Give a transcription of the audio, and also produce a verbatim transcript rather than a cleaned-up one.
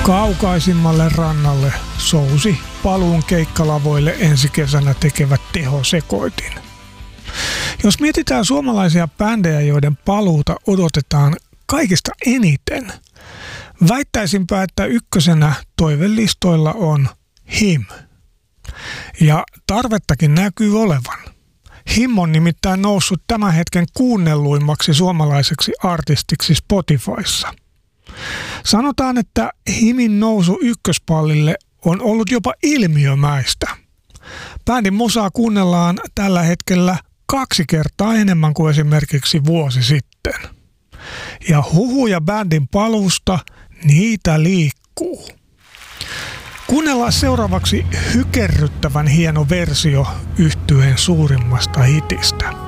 Kaukaisimmalle rannalle sousi paluun keikkalavoille ensi kesänä tekevät tehosekoitin. Jos mietitään suomalaisia bändejä, joiden paluuta odotetaan kaikista eniten, väittäisinpä, että ykkösenä toivelistoilla on H I M. Ja tarvettakin näkyy olevan. H I M on nimittäin noussut tämän hetken kuunnelluimmaksi suomalaiseksi artistiksi Spotifyssa. Sanotaan, että H I Min nousu ykköspallille on ollut jopa ilmiömäistä. Bändin musaa kuunnellaan tällä hetkellä kaksi kertaa enemmän kuin esimerkiksi vuosi sitten. Ja huhuja bändin paluusta, niitä liikkuu. Kuunnellaan seuraavaksi hykerryttävän hieno versio yhtyeen suurimmasta hitistä.